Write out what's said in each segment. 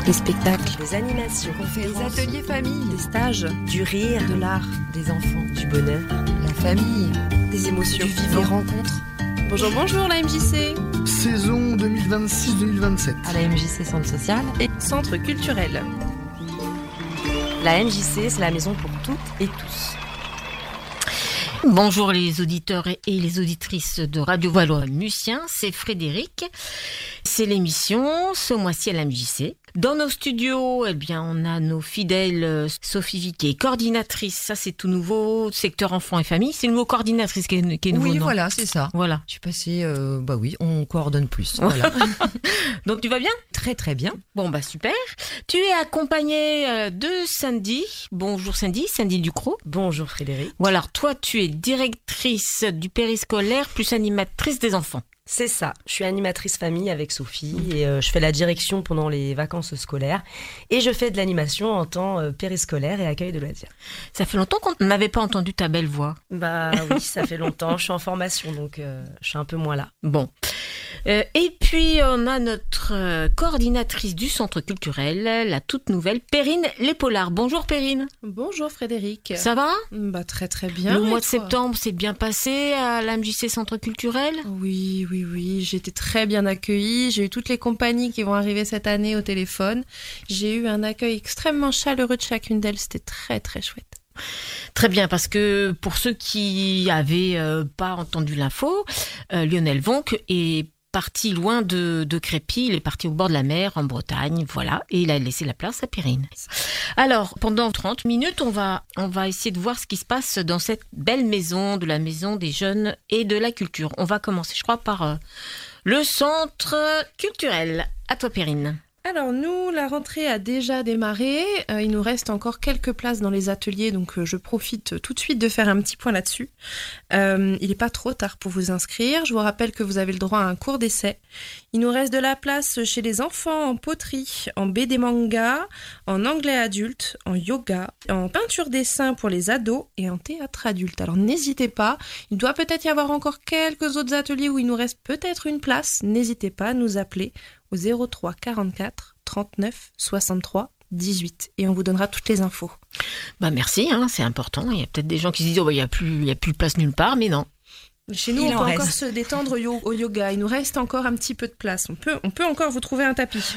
Des spectacles, des animations, des ateliers famille, des stages, du rire, de l'art, des enfants, du bonheur, la famille, des émotions, du vivant, des rencontres. Bonjour la MJC. Saison 2026-2027. À la MJC Centre Social et Centre Culturel. La MJC, c'est la maison pour toutes et tous. Bonjour les auditeurs et les auditrices de Radio Valois-Mucien, c'est Frédéric. C'est l'émission ce mois-ci à la MJC. Dans nos studios, eh bien, on a nos fidèles Sophie Viquet, coordinatrice, ça c'est tout nouveau, secteur enfants et famille. C'est le mot coordinatrice qui est nouveau. Oui, non voilà, c'est ça. Voilà. Je suis passée, oui, on coordonne plus. Voilà. Donc tu vas bien ? Très très bien. Bon bah super. Tu es accompagnée de Cindy. Bonjour Cindy Ducrot. Bonjour Frédéric. Voilà, alors toi tu es directrice du périscolaire plus animatrice des enfants. C'est ça, je suis animatrice famille avec Sophie et je fais la direction pendant les vacances scolaires et je fais de l'animation en temps périscolaire et accueil de loisirs. Ça fait longtemps qu'on n'avait pas entendu ta belle voix. Bah oui, ça fait longtemps, je suis en formation donc je suis un peu moins là. Bon. Et puis on a notre coordinatrice du centre culturel, la toute nouvelle Perrine Lépolard. Bonjour Perrine. Bonjour Frédéric. Ça va ? Bah très très bien. Le mois de septembre s'est bien passé à la MJC Centre Culturel ? Oui, j'ai été très bien accueillie. J'ai eu toutes les compagnies qui vont arriver cette année au téléphone. J'ai eu un accueil extrêmement chaleureux de chacune d'elles. C'était très très chouette. Très bien, parce que pour ceux qui avaient pas entendu l'info, Lionel Vonck est parti loin de Crépy, il est parti au bord de la mer, en Bretagne, voilà, et il a laissé la place à Perrine. Alors, pendant 30 minutes, on va essayer de voir ce qui se passe dans cette belle maison, de la maison des jeunes et de la culture. On va commencer, je crois, par le centre culturel. À toi, Perrine. Alors nous, la rentrée a déjà démarré, il nous reste encore quelques places dans les ateliers, donc je profite tout de suite de faire un petit point là-dessus. Il n'est pas trop tard pour vous inscrire, je vous rappelle que vous avez le droit à un cours d'essai. Il nous reste de la place chez les enfants en poterie, en BD manga, en anglais adulte, en yoga, en peinture dessin pour les ados et en théâtre adulte. Alors n'hésitez pas, il doit peut-être y avoir encore quelques autres ateliers où il nous reste peut-être une place, n'hésitez pas à nous appeler au 03 44 39 63 18 et on vous donnera toutes les infos. Bah merci, c'est important. Il y a peut-être des gens qui se disent il y a plus de place nulle part, mais non. Chez nous, on peut encore se détendre au yoga. Il nous reste encore un petit peu de place. On peut encore vous trouver un tapis.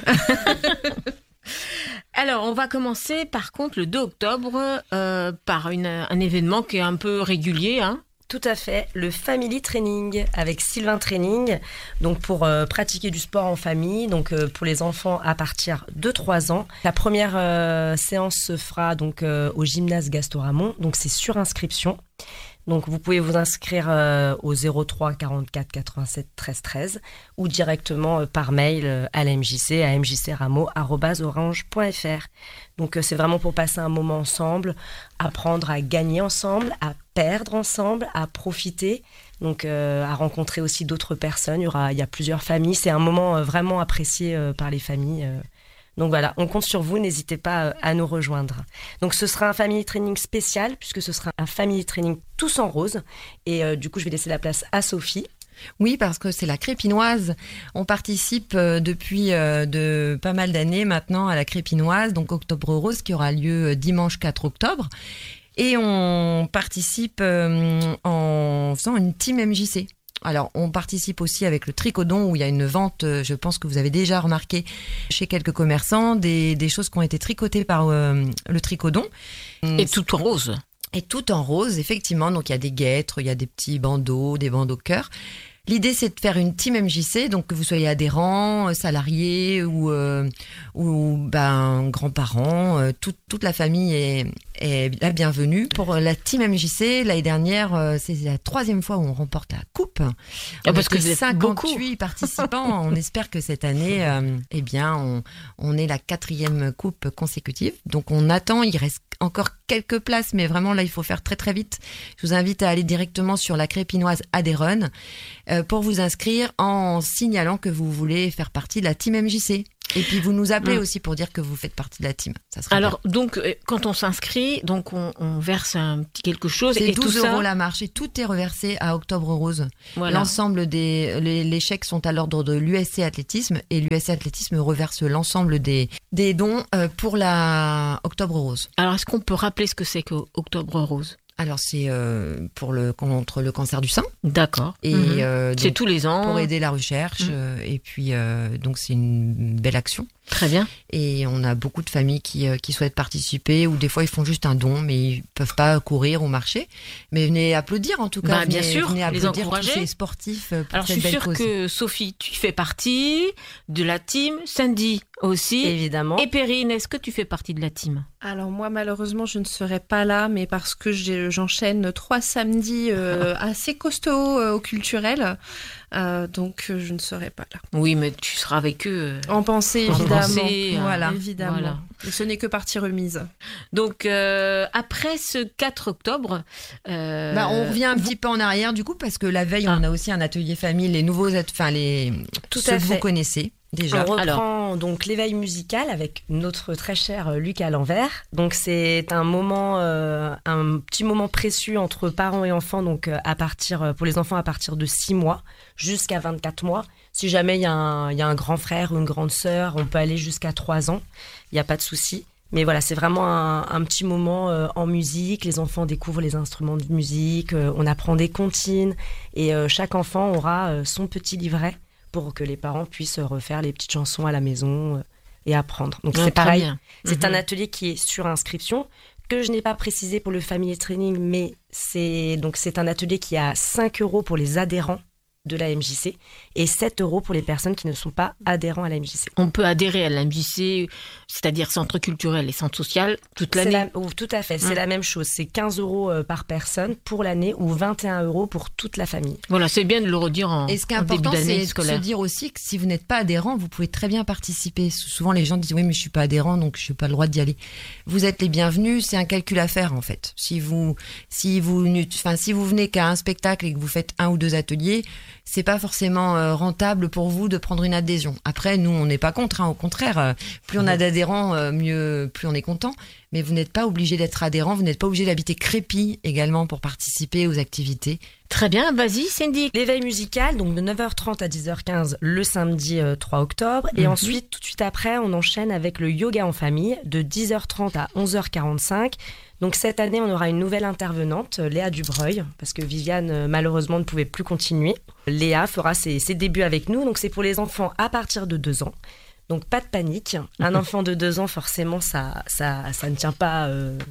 Alors, on va commencer par contre le 2 octobre par un événement qui est un peu régulier, Tout à fait, le Family Training avec Sylvain Training, donc pour pratiquer du sport en famille, donc pour les enfants à partir de 3 ans. La première séance se fera donc au gymnase Gastoramont, donc c'est sur inscription. Donc vous pouvez vous inscrire au 03 44 87 13 13 ou directement par mail à la MJC à mjcrameau@orange.fr. Donc c'est vraiment pour passer un moment ensemble, apprendre à gagner ensemble, à perdre ensemble, à profiter, donc à rencontrer aussi d'autres personnes. Il y a plusieurs familles, c'est un moment vraiment apprécié par les familles. Donc voilà, on compte sur vous, n'hésitez pas à nous rejoindre. Donc ce sera un family training spécial, puisque ce sera un family training tous en rose. Et du coup, je vais laisser la place à Sophie. Oui, parce que c'est la Crépinoise. On participe depuis de pas mal d'années maintenant à la Crépinoise, donc Octobre Rose, qui aura lieu dimanche 4 octobre. Et on participe en faisant une team MJC. Alors, on participe aussi avec le Tricodon où il y a une vente, je pense que vous avez déjà remarqué chez quelques commerçants, des choses qui ont été tricotées par le Tricodon. Et tout en rose. Et tout en rose, effectivement. Donc, il y a des guêtres, il y a des petits bandeaux, des bandeaux cœur. L'idée, c'est de faire une team MJC, donc que vous soyez adhérents, salariés ou grands-parents, toute la famille est la bienvenue. Pour la team MJC, l'année dernière, c'est la 3e fois où on remporte la coupe. Parce que c'est 58 participants. On espère que cette année, on est la 4e coupe consécutive. Donc on attend, il reste encore quelques places, mais vraiment là, il faut faire très très vite. Je vous invite à aller directement sur la Crépinoise Adérone pour vous inscrire en signalant que vous voulez faire partie de la team MJC. Et puis vous nous appelez aussi pour dire que vous faites partie de la team. Ça serait Alors, donc, quand on s'inscrit, donc on verse un petit quelque chose. c'est et 12 tout ça, euros la marche et tout est reversé à Octobre Rose. voilà. L'ensemble les chèques sont à l'ordre de l'USC Athlétisme et l'USC Athlétisme reverse l'ensemble des dons pour la Octobre Rose. Alors, est-ce qu'on peut rappeler ce que c'est que Octobre Rose? Alors c'est contre le cancer du sein D'accord. et C'est donc, tous les ans. pour aider la recherche et puis donc c'est une belle action Très bien. et on a beaucoup de familles qui souhaitent participer ou des fois ils font juste un don mais ils peuvent pas courir ou marcher, mais venez applaudir en tout cas. Bah, bien sûr, venez les applaudir encourager. tous ces sportifs pour Alors, je cette suis belle sûre cause. que Sophie, tu fais partie de la team. Sandy aussi. Évidemment. Et Perrine, est-ce que tu fais partie de la team? Alors moi malheureusement je ne serai pas là, mais parce que j'enchaîne 3 samedis assez costauds au culturel, donc je ne serai pas là. Oui, mais tu seras avec eux. En pensée En évidemment, pensée, voilà. évidemment. Voilà. Et ce n'est que partie remise. Donc, après ce 4 octobre... On revient un petit peu en arrière du coup parce que la veille on a aussi un atelier famille, les nouveaux Tout ceux à que vous fait. connaissez déjà. On reprend donc l'éveil musical avec notre très cher Luc à l'envers. Donc c'est un moment, un petit moment précieux entre parents et enfants. Donc pour les enfants à partir de 6 mois jusqu'à 24 mois. Si jamais il y a un grand frère ou une grande sœur, on peut aller jusqu'à 3 ans. Il n'y a pas de souci. Mais voilà, c'est vraiment un petit moment en musique. Les enfants découvrent les instruments de musique. On apprend des comptines et chaque enfant aura son petit livret pour que les parents puissent refaire les petites chansons à la maison et apprendre. Donc c'est très pareil, bien. c'est un atelier qui est sur inscription, que je n'ai pas précisé pour le Family Training, mais c'est un atelier qui a 5 € pour les adhérents de la MJC et 7 € pour les personnes qui ne sont pas adhérents à la MJC. On peut adhérer à la MJC, c'est-à-dire centre culturel et centre social, toute l'année. Tout à fait, c'est la même chose. C'est 15 € par personne pour l'année ou 21 € pour toute la famille. Voilà, c'est bien de le redire Et ce qui est en début important, d'année c'est de se scolaire. dire aussi que si vous n'êtes pas adhérent, vous pouvez très bien participer. Souvent, les gens disent oui, mais je suis pas adhérent, donc je n'ai pas le droit d'y aller. Vous êtes les bienvenus. C'est un calcul à faire en fait. Si vous venez qu'à un spectacle et que vous faites 1 ou 2 ateliers, c'est pas forcément rentable pour vous de prendre une adhésion. Après, nous, on n'est pas contre. Au contraire, plus on a d'adhérents, mieux, plus on est content. Mais vous n'êtes pas obligé d'être adhérent. Vous n'êtes pas obligé d'habiter Crépy également pour participer aux activités. Très bien, vas-y Cindy. L'éveil musical, donc de 9h30 à 10h15 le samedi 3 octobre. Et ensuite, tout de suite après, on enchaîne avec le yoga en famille de 10h30 à 11h45. Donc cette année, on aura une nouvelle intervenante, Léa Dubreuil, parce que Viviane, malheureusement, ne pouvait plus continuer. Léa fera ses débuts avec nous. Donc c'est pour les enfants à partir de 2 ans. Donc pas de panique. Un enfant de 2 ans, forcément, ça ne tient pas...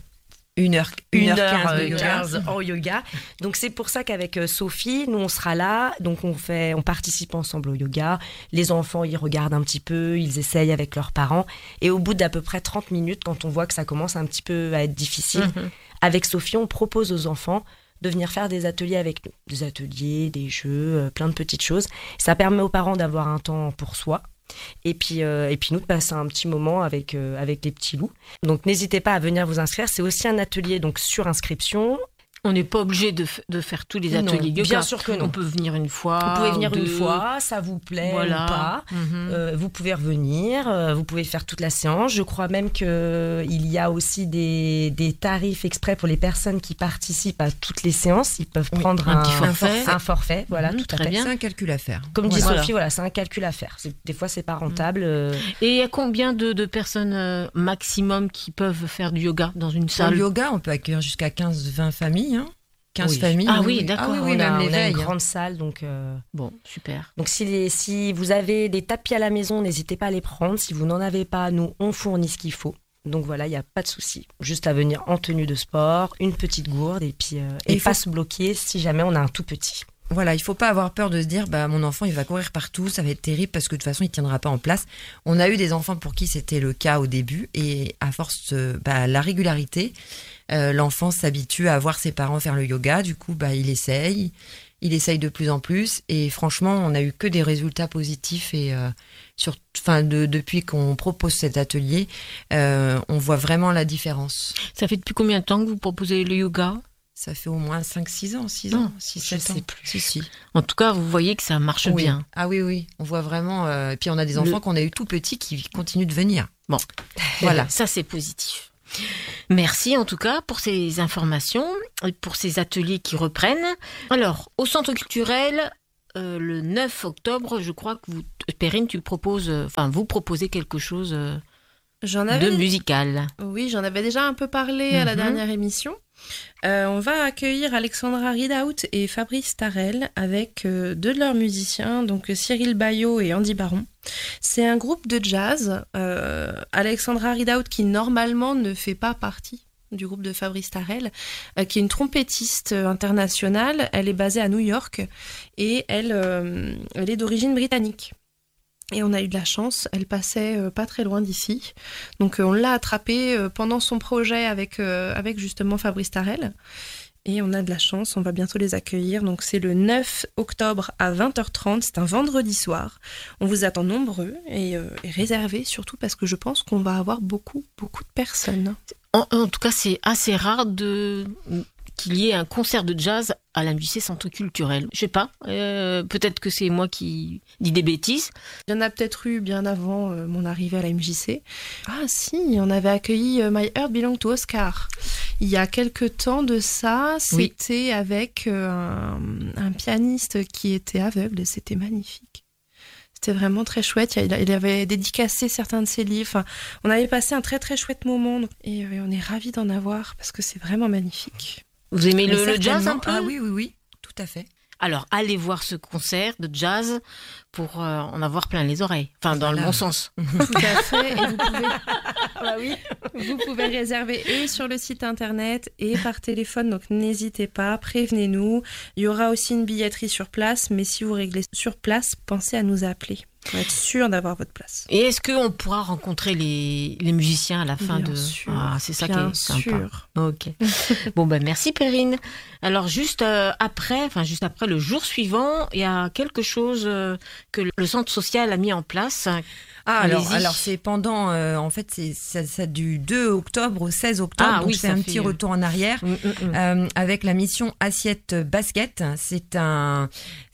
1h15 de yoga. 1h15 en yoga. Donc c'est pour ça qu'avec Sophie, nous on sera là, donc on participe ensemble au yoga. Les enfants, ils regardent un petit peu, ils essayent avec leurs parents. Et au bout d'à peu près 30 minutes, quand on voit que ça commence un petit peu à être difficile, avec Sophie, on propose aux enfants de venir faire des ateliers avec nous. Des ateliers, des jeux, plein de petites choses. Ça permet aux parents d'avoir un temps pour soi. Et puis nous de passer un petit moment avec les petits loups. Donc n'hésitez pas à venir vous inscrire. C'est aussi un atelier donc sur inscription. On n'est pas obligé de faire tous les Non, ateliers yoga. bien sûr que non. On peut venir une fois. Vous pouvez venir ou une deux. fois, ça vous plaît Voilà. ou pas. Vous pouvez revenir, vous pouvez faire toute la séance. Je crois même qu'il y a aussi des tarifs exprès pour les personnes qui participent à toutes les séances. Ils peuvent prendre un petit forfait. Un forfait, voilà, tout à très fait. bien. C'est un calcul à faire. Comme dit Voilà. Sophie, voilà, c'est un calcul à faire. Des fois, c'est pas rentable. Et il y a combien de personnes maximum qui peuvent faire du yoga dans une Dans le salle? yoga, on peut accueillir jusqu'à 15-20 familles. 15 Oui. familles. Ah oui, d'accord. Ah oui, on même a une l'éveil. grande salle, donc... Bon, super. Donc si vous avez des tapis à la maison, n'hésitez pas à les prendre. Si vous n'en avez pas, nous, on fournit ce qu'il faut. Donc voilà, il n'y a pas de souci. Juste à venir en tenue de sport, une petite gourde et puis il faut- pas se bloquer si jamais on a un tout petit. Voilà, il faut pas avoir peur de se dire mon enfant il va courir partout, ça va être terrible parce que de toute façon il tiendra pas en place. On a eu des enfants pour qui c'était le cas au début et à force la régularité, l'enfant s'habitue à voir ses parents faire le yoga, du coup il essaye de plus en plus et franchement on a eu que des résultats positifs et depuis qu'on propose cet atelier, on voit vraiment la différence. Ça fait depuis combien de temps que vous proposez le yoga? Ça fait au moins 5-6 ans, 6 ans, 6-7 ans. sais plus. Si. En tout cas, vous voyez que ça marche Oui. bien. Ah oui. On voit vraiment. Et puis on a des enfants qu'on a eu tout petits qui continuent de venir. Bon, Voilà. ça c'est positif. Merci en tout cas pour ces informations et pour ces ateliers qui reprennent. Alors, au centre culturel, le 9 octobre, je crois que Perrine, vous proposez quelque chose de musical. Oui, j'en avais déjà un peu parlé à la dernière émission. On va accueillir Alexandra Ridaut et Fabrice Tarel avec deux de leurs musiciens, donc Cyril Bayot et Andy Baron. C'est un groupe de jazz. Alexandra Ridaut, qui normalement ne fait pas partie du groupe de Fabrice Tarel, qui est une trompettiste internationale. Elle est basée à New York et elle est d'origine britannique. Et on a eu de la chance, elle passait pas très loin d'ici. Donc on l'a attrapée pendant son projet avec justement Fabrice Tarel. Et on a de la chance, on va bientôt les accueillir. Donc c'est le 9 octobre à 20h30, c'est un vendredi soir. On vous attend nombreux et réservés, surtout parce que je pense qu'on va avoir beaucoup de personnes. En tout cas, c'est assez rare qu'il y ait un concert de jazz à la MJC Centre Culturel. Je sais pas, peut-être que c'est moi qui dis des bêtises. Il y en a peut-être eu bien avant mon arrivée à la MJC. Ah si, on avait accueilli My Heart Belongs to Oscar. Il y a quelques temps de ça, c'était avec un pianiste qui était aveugle et c'était magnifique. C'était vraiment très chouette. Il avait dédicacé certains de ses livres. Enfin, on avait passé un très très chouette moment. Et on est ravis d'en avoir parce que c'est vraiment magnifique. Vous aimez le jazz un peu ? Ah oui, tout à fait. Alors, allez voir ce concert de jazz pour en avoir plein les oreilles. Enfin, dans le bon sens. Tout à fait. Et vous pouvez réserver et sur le site internet et par téléphone. Donc, n'hésitez pas, prévenez-nous. Il y aura aussi une billetterie sur place. Mais si vous réglez sur place, pensez à nous appeler pour être sûr d'avoir votre place. Et est-ce qu'on pourra rencontrer les musiciens à la fin Bien sûr. Ah, c'est ça qui Bien est sympa. sûr. Ok. Bon, merci Perrine. Alors, juste après le jour suivant, il y a quelque chose que le centre social a mis en place. Alors c'est pendant, en fait, c'est du 2 octobre au 16 octobre, donc c'est un petit retour en arrière, avec la mission Assiette Basket. C'est un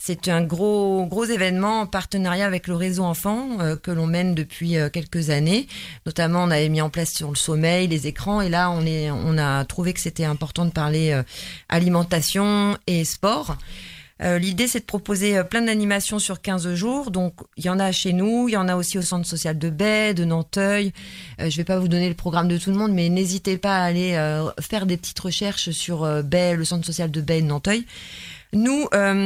gros événement en partenariat avec le réseau enfant que l'on mène depuis quelques années. Notamment, on avait mis en place sur le sommeil, les écrans, et là, on a trouvé que c'était important de parler alimentation et sport. L'idée, c'est de proposer plein d'animations sur 15 jours. Donc, il y en a chez nous, il y en a aussi au centre social de Baie, de Nanteuil. Je vais pas vous donner le programme de tout le monde, mais n'hésitez pas à aller faire des petites recherches sur Baie, le centre social de Baie et de Nanteuil. Nous,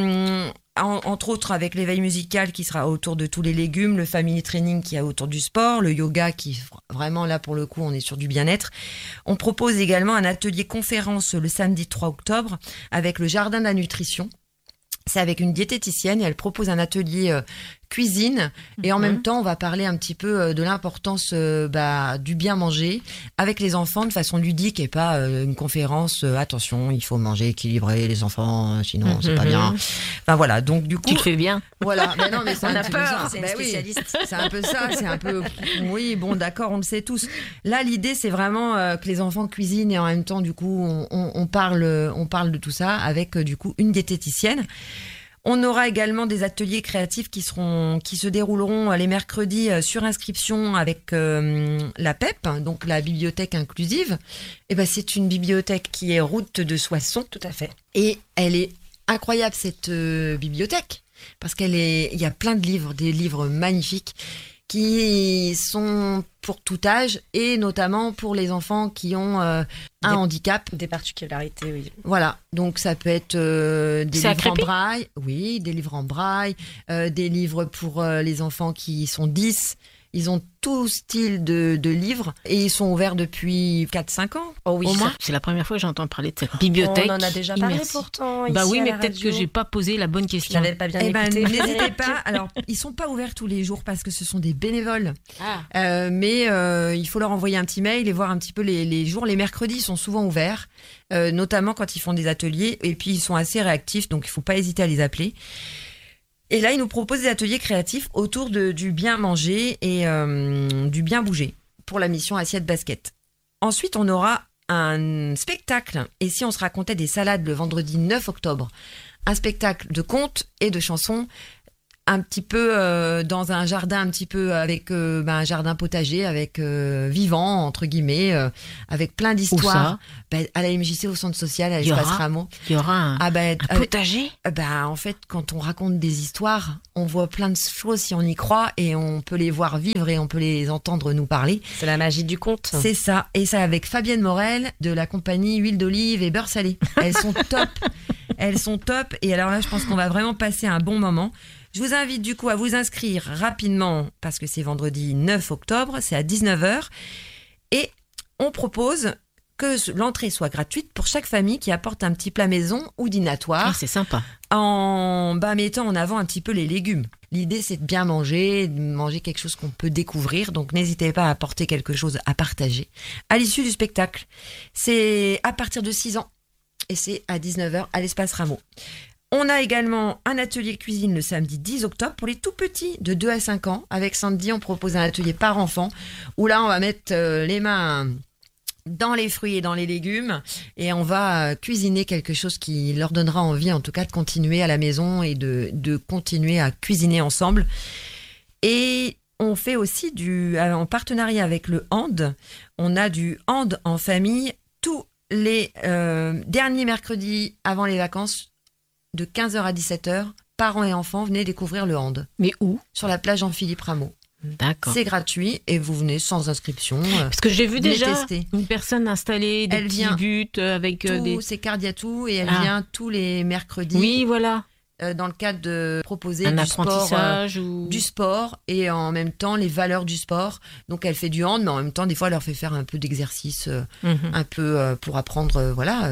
entre autres avec l'éveil musical qui sera autour de tous les légumes, le family training qui est autour du sport, le yoga qui vraiment là pour le coup on est sur du bien-être. On propose également un atelier conférence le samedi 3 octobre avec le jardin de la nutrition. C'est avec une diététicienne et elle propose un atelier cuisine et en même temps on va parler un petit peu de l'importance du bien manger avec les enfants de façon ludique et pas une conférence attention il faut manger équilibré les enfants sinon c'est pas bien. Enfin voilà, donc du coup tu le fais bien. Voilà, mais non mais c'est on un a petit peu peur, ça. c'est une spécialiste. Oui, c'est un peu ça, c'est un peu oui bon d'accord on le sait tous. Là l'idée c'est vraiment que les enfants cuisinent et en même temps du coup on parle de tout ça avec du coup une diététicienne. On aura également des ateliers créatifs qui se dérouleront les mercredis sur inscription avec la PEP, donc la bibliothèque inclusive. Et c'est une bibliothèque qui est route de Soissons. Tout à fait. Et elle est incroyable cette bibliothèque parce il y a plein de livres, des livres magnifiques qui sont pour tout âge et notamment pour les enfants qui ont un handicap. Des particularités, oui. Voilà, donc ça peut être des livres en braille. Oui, des livres en braille, des livres pour les enfants qui sont 10. Ils ont tout style de livres et ils sont ouverts depuis 4-5 ans. Oh oui, au moins. C'est la première fois que j'entends parler de cette bibliothèque. On en a déjà parlé pourtant. Bah ici oui, à mais la peut-être radio. que j'ai pas posé la bonne question. Je n'avais pas bien écouté. N'hésitez pas. Alors, ils sont pas ouverts tous les jours parce que ce sont des bénévoles. Mais il faut leur envoyer un petit mail et voir un petit peu les jours. Les mercredis sont souvent ouverts, notamment quand ils font des ateliers. Et puis, ils sont assez réactifs, donc il faut pas hésiter à les appeler. Et là, ils nous proposent des ateliers créatifs autour du bien manger et du bien bouger pour la mission Assiette Basket. Ensuite, on aura un spectacle. Et si on se racontait des salades le vendredi 9 octobre, un spectacle de contes et de chansons, un petit peu dans un jardin, un petit peu avec un jardin potager, avec vivant, entre guillemets, avec plein d'histoires. À la MJC, au centre social, à l'espace Rameau. Il y aura un potager. En fait, quand on raconte des histoires, on voit plein de choses si on y croit et on peut les voir vivre et on peut les entendre nous parler. C'est la magie du conte. C'est ça. Et ça avec Fabienne Morel de la compagnie Huile d'Olive et Beurre Salé. Elles sont top. Elles sont top. Et alors là, je pense qu'on va vraiment passer un bon moment. Je vous invite du coup à vous inscrire rapidement parce que c'est vendredi 9 octobre, c'est à 19h. Et on propose que l'entrée soit gratuite pour chaque famille qui apporte un petit plat maison ou dînatoire. Ah, c'est sympa. En mettant en avant un petit peu les légumes. L'idée, c'est de bien manger, de manger quelque chose qu'on peut découvrir. Donc, n'hésitez pas à apporter quelque chose à partager. À l'issue du spectacle, c'est à partir de 6 ans et c'est à 19h à l'espace Rameau. On a également un atelier cuisine le samedi 10 octobre pour les tout petits de 2 à 5 ans. Avec Sandy, on propose un atelier par enfant où là, on va mettre les mains dans les fruits et dans les légumes et on va cuisiner quelque chose qui leur donnera envie en tout cas de continuer à la maison et de continuer à cuisiner ensemble. Et on fait aussi en partenariat avec le hand, on a du hand en famille tous les derniers mercredis avant les vacances de 15h à 17h. Parents et enfants, venez découvrir le hand. Mais où ? Sur la plage Jean-Philippe Rameau. D'accord. C'est gratuit et vous venez sans inscription. Parce que j'ai vu déjà tester. Une personne installer des petits buts avec c'est Cardiatou et elle vient tous les mercredis. Oui, voilà. Dans le cadre de proposer un du apprentissage sport, du sport et en même temps les valeurs du sport. Donc elle fait du hand, mais en même temps des fois elle leur fait faire un peu d'exercice, un peu pour apprendre,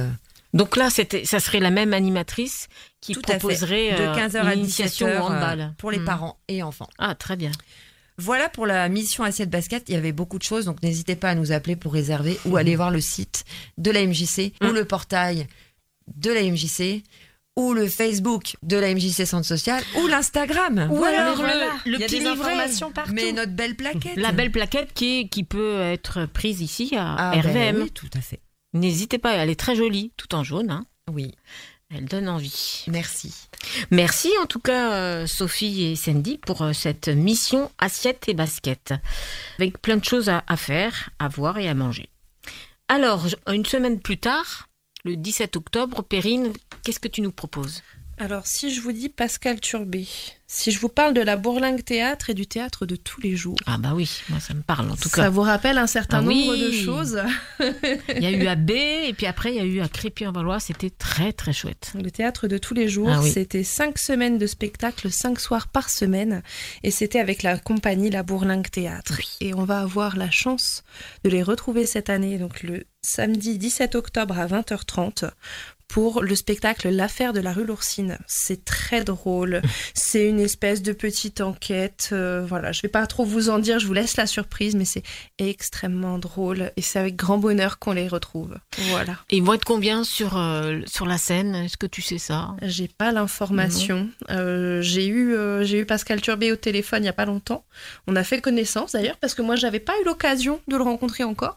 Donc là, ça serait la même animatrice qui proposerait de 15h à 17h au handball pour les parents et enfants. Ah, très bien. Voilà pour la mission Assiette Basket. Il y avait beaucoup de choses, donc n'hésitez pas à nous appeler pour réserver ou aller voir le site de la MJC ou le portail de la MJC ou le Facebook de la MJC Centre Social ou l'Instagram. Ou alors le petit livret. Partout. Mais notre belle plaquette. La belle plaquette qui peut être prise ici à RVM. Oui, tout à fait. N'hésitez pas, elle est très jolie, tout en jaune. Hein. Oui. Elle donne envie. Merci. Merci en tout cas Sophie et Sandy pour cette mission Assiette et Basket. Avec plein de choses à faire, à voir et à manger. Alors, une semaine plus tard, le 17 octobre, Perrine, qu'est-ce que tu nous proposes ? Alors, si je vous dis Pascal Turbet, si je vous parle de la Bourlingue Théâtre et du théâtre de tous les jours. Ah bah oui, moi ça me parle en tout cas. Ça vous rappelle un certain nombre de choses. Il y a eu à B et puis après il y a eu à Crépy-en-Valois, c'était très très chouette. Le théâtre de tous les jours, c'était 5 semaines de spectacle, 5 soirs par semaine et c'était avec la compagnie La Bourlingue Théâtre. Oui. Et on va avoir la chance de les retrouver cette année, donc le samedi 17 octobre à 20h30. Pour le spectacle L'affaire de la rue Lourcine. C'est très drôle. C'est une espèce de petite enquête. Voilà, je vais pas trop vous en dire, je vous laisse la surprise, mais c'est extrêmement drôle et c'est avec grand bonheur qu'on les retrouve. Voilà. Et ils vont être combien sur la scène ? Est-ce que tu sais ça ? J'ai pas l'information. J'ai eu Pascal Turbet au téléphone il y a pas longtemps. On a fait connaissance d'ailleurs parce que moi j'avais pas eu l'occasion de le rencontrer encore.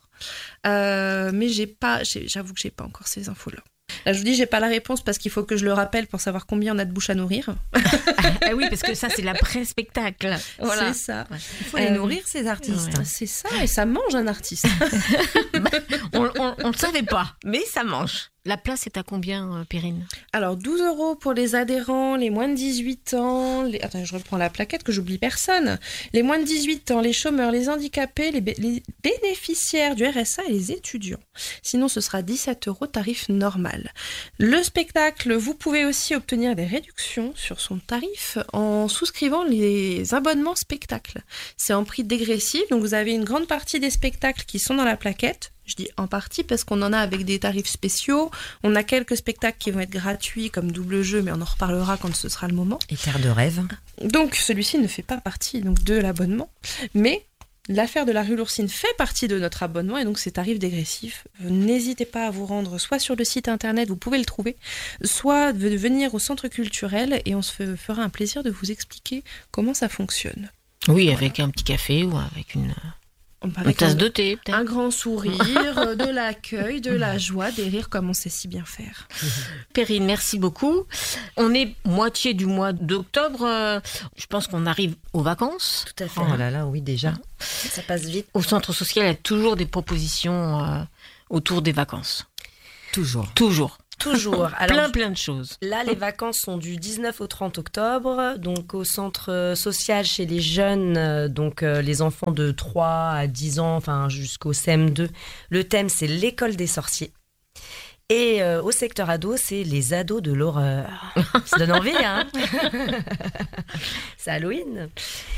Mais j'avoue que j'ai pas encore ces infos-là. Là, je vous dis, j'ai pas la réponse parce qu'il faut que je le rappelle pour savoir combien on a de bouches à nourrir. Ah oui, parce que ça, c'est l'après-spectacle. Voilà. C'est ça. Ouais. Il faut les nourrir, ces artistes. Ouais. C'est ça, et ça mange un artiste. On le savait pas, mais ça mange. La place est à combien, Perrine ? Alors, 12 € pour les adhérents, les moins de 18 ans... Attends, je reprends la plaquette que j'oublie personne. Les moins de 18 ans, les chômeurs, les handicapés, les bénéficiaires du RSA et les étudiants. Sinon, ce sera 17 € tarif normal. Le spectacle, vous pouvez aussi obtenir des réductions sur son tarif en souscrivant les abonnements spectacles. C'est en prix dégressif, donc vous avez une grande partie des spectacles qui sont dans la plaquette. Je dis en partie parce qu'on en a avec des tarifs spéciaux. On a quelques spectacles qui vont être gratuits comme double jeu, mais on en reparlera quand ce sera le moment. Et Terre de rêve. Donc celui-ci ne fait pas partie de l'abonnement. Mais l'affaire de la rue Lourcine fait partie de notre abonnement et donc c'est tarif dégressif. N'hésitez pas à vous rendre soit sur le site internet, vous pouvez le trouver, soit de venir au centre culturel et on se fera un plaisir de vous expliquer comment ça fonctionne. Oui, avec un petit café ou avec une... Une tasse de thé, peut-être. Un grand sourire, de l'accueil, de la joie, des rires comme on sait si bien faire. Perrine, merci beaucoup. On est moitié du mois d'octobre. Je pense qu'on arrive aux vacances. Tout à fait. Oh là là, oui, déjà. Ça passe vite. Au centre social, il y a toujours des propositions autour des vacances. Toujours. Toujours. Toujours. Alors, plein de choses. là, les vacances sont du 19 au 30 octobre. Donc, au centre social chez les jeunes, donc les enfants de 3 à 10 ans, enfin jusqu'au CM2. Le thème, c'est l'école des sorciers. Et au secteur ado, c'est les ados de l'horreur. Ça donne envie, hein. C'est Halloween.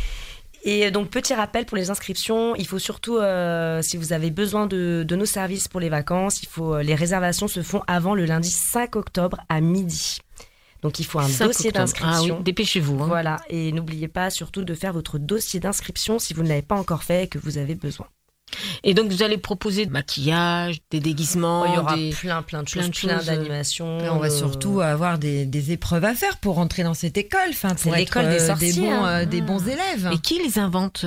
Et donc, petit rappel pour les inscriptions, il faut surtout, si vous avez besoin de nos services pour les vacances, les réservations se font avant le lundi 5 octobre à midi. Donc, il faut un dossier d'inscription. Ah oui, dépêchez-vous. Hein. Voilà, et n'oubliez pas surtout de faire votre dossier d'inscription si vous ne l'avez pas encore fait et que vous avez besoin. Et donc, vous allez proposer des maquillages, des déguisements. Il y aura des... plein de choses, plein d'animations. On va surtout avoir des épreuves à faire pour rentrer dans cette école, pour c'est être l'école des sorciers, des bons élèves. Et qui les invente,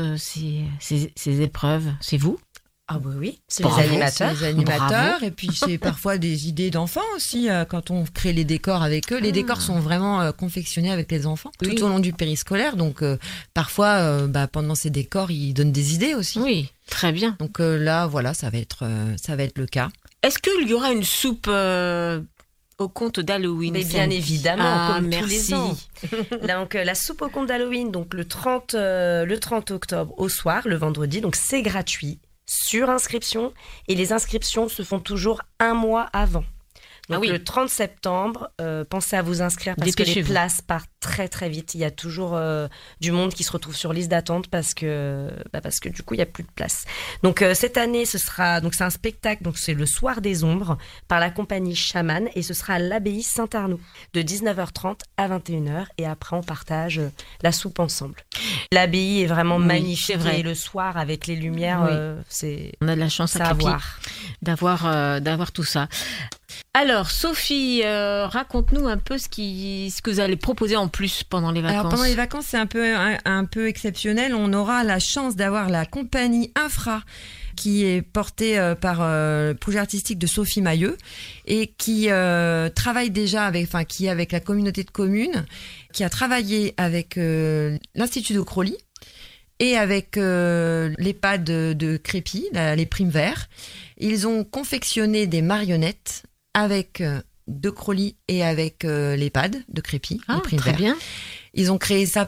ces épreuves? C'est vous? Ah bah oui, c'est Bravo, les animateurs. C'est les animateurs, Bravo. et puis c'est parfois des idées d'enfants aussi, quand on crée les décors avec eux. Les décors sont vraiment confectionnés avec les enfants Oui. tout au long du périscolaire, donc parfois, pendant ces décors, ils donnent des idées aussi. Oui, très bien. Donc là, voilà, ça va être le cas. Est-ce qu'il y aura une soupe au conte d'Halloween? Mais bien évidemment, comme tous les merci. ans. Donc, la soupe au conte d'Halloween, donc le 30 octobre au soir, le vendredi, donc c'est gratuit, sur inscription, et les inscriptions se font toujours un mois avant. Donc le 30 septembre, pensez à vous inscrire parce que les places partent très très vite. Il y a toujours du monde qui se retrouve sur liste d'attente parce que du coup il y a plus de place. Donc cette année c'est un spectacle, donc c'est le Soir des Ombres par la compagnie Chaman et ce sera à l'abbaye Saint-Arnoux de 19h30 à 21h et après on partage la soupe ensemble. L'abbaye est vraiment magnifique et le soir avec les lumières, on a de la chance à Crépy d'avoir tout ça. Alors, Sophie, raconte-nous un peu ce que vous allez proposer en plus pendant les vacances. Alors, pendant les vacances, c'est un peu exceptionnel. On aura la chance d'avoir la compagnie Infra, qui est portée par le projet artistique de Sophie Mailleux et qui travaille déjà avec la communauté de communes, qui a travaillé avec l'Institut de Crolly et avec l'EHPAD de Crépy, les Primes Verts. Ils ont confectionné des marionnettes avec de Crolly et avec l'EHPAD de Crépy, les Primes Verts. Bien. Ils ont créé ça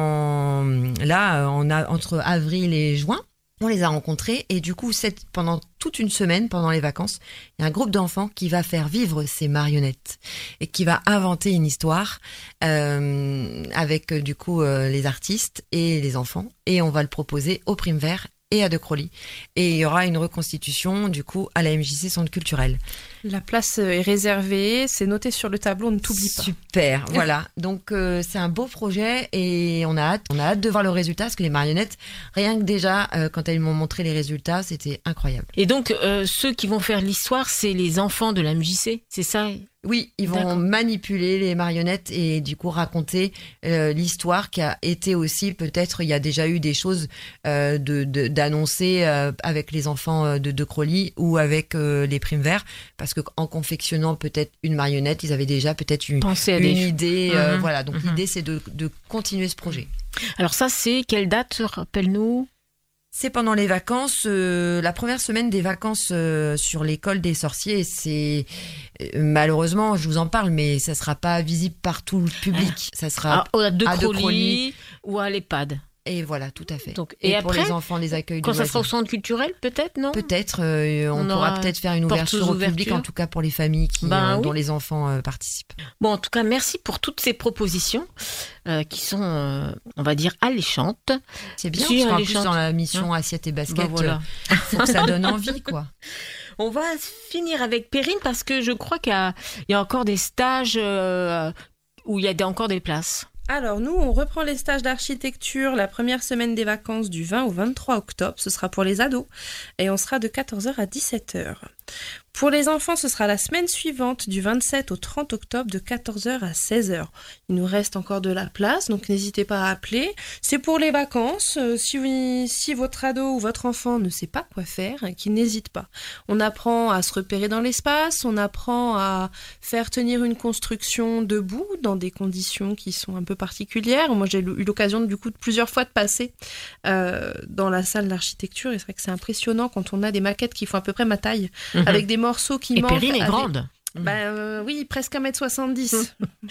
entre avril et juin. On les a rencontrés et du coup, pendant toute une semaine, pendant les vacances, il y a un groupe d'enfants qui va faire vivre ces marionnettes et qui va inventer une histoire avec du coup les artistes et les enfants et on va le proposer aux Primes Verts et à De Crolly. Et il y aura une reconstitution, du coup, à la MJC Centre culturel. La place est réservée, c'est noté sur le tableau, on ne t'oublie pas. Super, voilà. Donc, c'est un beau projet et on a hâte de voir le résultat parce que les marionnettes, rien que déjà, quand elles m'ont montré les résultats, c'était incroyable. Et donc, ceux qui vont faire l'histoire, c'est les enfants de la MJC, c'est ça ? Oui, ils vont manipuler les marionnettes et du coup raconter l'histoire qui a été aussi, peut-être, il y a déjà eu des choses d'annoncer avec les enfants de Crolly ou avec les Primes Verts, parce qu'en confectionnant peut-être une marionnette, ils avaient déjà peut-être une idée. Voilà, donc l'idée, c'est de continuer ce projet. Alors ça, c'est quelle date, rappelle-nous ? C'est pendant les vacances, la première semaine des vacances sur l'école des sorciers. C'est malheureusement, je vous en parle, mais ça sera pas visible par tout le public. Ça sera à De Crolly ou à l'EHPAD. Et voilà, tout à fait. Donc, et pour après, les enfants, les accueils quand ça sera au centre culturel, peut-être, non ? Peut-être, on pourra peut-être faire une ouverture au public, en tout cas pour les familles dont les enfants participent. Bon, en tout cas, merci pour toutes ces propositions qui sont, on va dire, alléchantes. C'est bien, parce qu'en plus, dans la mission Assiette et Basket, faut que ça donne envie, quoi. On va finir avec Perrine, parce que je crois qu'il y a encore des stages où il y a encore des places. Alors, nous, on reprend les stages d'architecture la première semaine des vacances du 20 au 23 octobre. Ce sera pour les ados et on sera de 14h à 17h. Pour les enfants, ce sera la semaine suivante, du 27 au 30 octobre, de 14h à 16h. Il nous reste encore de la place, donc n'hésitez pas à appeler. C'est pour les vacances. Si votre ado ou votre enfant ne sait pas quoi faire, qu'il n'hésite pas. On apprend à se repérer dans l'espace, on apprend à faire tenir une construction debout dans des conditions qui sont un peu particulières. Moi, j'ai eu l'occasion, du coup, plusieurs fois de passer dans la salle d'architecture, et c'est vrai que c'est impressionnant quand on a des maquettes qui font à peu près ma taille, avec des morceaux qui manquent. Et Perrine est grande. Oui, presque 1m70.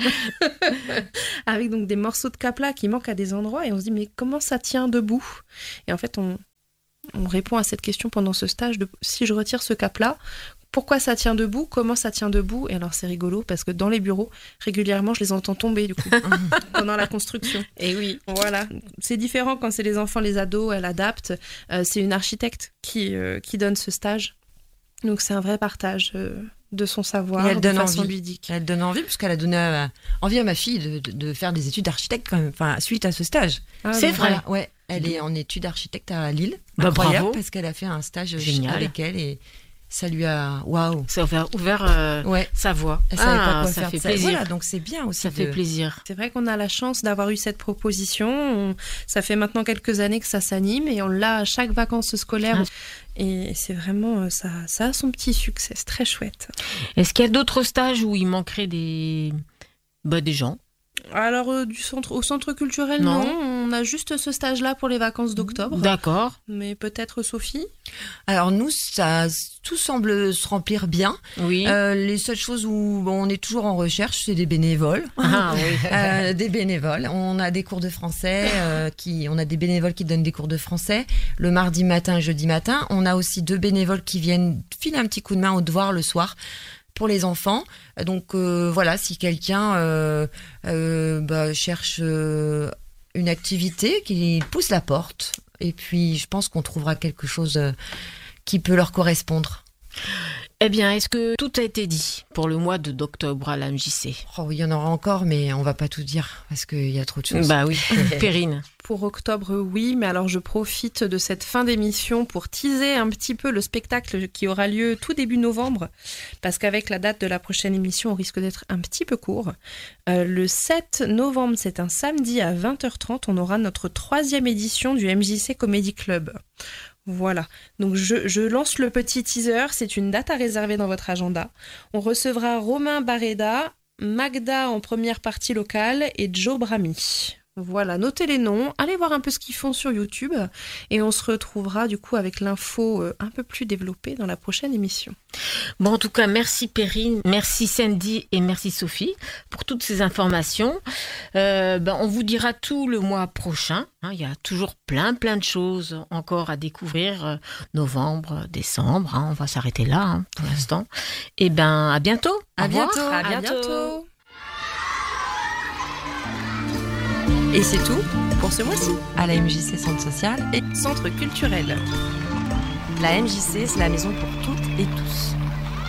Avec donc des morceaux de capla qui manquent à des endroits, et on se dit mais comment ça tient debout? Et en fait, on répond à cette question pendant ce stage de si je retire ce capla, pourquoi ça tient debout? Comment ça tient debout? Et alors c'est rigolo parce que dans les bureaux, régulièrement, je les entends tomber du coup pendant la construction. Et oui. Voilà. C'est différent quand c'est les enfants, les ados, elle adapte. C'est une architecte qui donne ce stage. Donc c'est un vrai partage de son savoir, de façon ludique. Elle donne envie, parce qu'elle a donné envie à ma fille de faire des études d'architecte quand même, suite à ce stage. C'est vrai. Voilà, ouais, elle est en études d'architecte à Lille. Bah, Incroyable, bravo. parce qu'elle a fait un stage Génial. avec elle et ça lui a... Waouh. Ça a ouvert sa voix. Elle savait pas quoi ça faire. fait de ça. plaisir. Voilà, donc c'est bien aussi. Ça fait plaisir. C'est vrai qu'on a la chance d'avoir eu cette proposition. Ça fait maintenant quelques années que ça s'anime et on l'a à chaque vacances scolaires. Et c'est vraiment, ça a son petit succès. C'est très chouette. Est-ce qu'il y a d'autres stages où il manquerait des gens? Alors, au centre culturel, non. On a juste ce stage-là pour les vacances d'octobre. D'accord. Mais peut-être Sophie? Alors nous, tout semble se remplir bien. Oui. Les seules choses où on est toujours en recherche, c'est des bénévoles. Ah oui. Des bénévoles. On a des cours de français, on a des bénévoles qui donnent des cours de français le mardi matin et jeudi matin. On a aussi 2 bénévoles qui viennent filer un petit coup de main au devoir le soir pour les enfants. Donc voilà, si quelqu'un cherche une activité, qu'il pousse la porte. Et puis je pense qu'on trouvera quelque chose qui peut leur correspondre. Eh bien, est-ce que tout a été dit pour le mois d'octobre à la MJC? Oh oui, il y en aura encore, mais on va pas tout dire parce qu'il y a trop de choses. Bah oui, Perrine. Pour octobre, oui, mais alors je profite de cette fin d'émission pour teaser un petit peu le spectacle qui aura lieu tout début novembre, parce qu'avec la date de la prochaine émission, on risque d'être un petit peu court. Le 7 novembre, c'est un samedi à 20h30, on aura notre 3e édition du MJC Comedy Club. Voilà, donc je lance le petit teaser, c'est une date à réserver dans votre agenda. On recevra Romain Barreda, Magda en première partie locale et Joe Brami. Voilà, notez les noms, allez voir un peu ce qu'ils font sur YouTube et on se retrouvera du coup avec l'info un peu plus développée dans la prochaine émission. Bon, en tout cas, merci Perrine, merci Sandy et merci Sophie pour toutes ces informations. On vous dira tout le mois prochain. Il y a toujours plein de choses encore à découvrir. Novembre, décembre, on va s'arrêter là pour l'instant. Et à bientôt. À bientôt. À bientôt. Et c'est tout pour ce mois-ci à la MJC Centre Social et Centre culturel. La MJC, c'est la maison pour toutes et tous.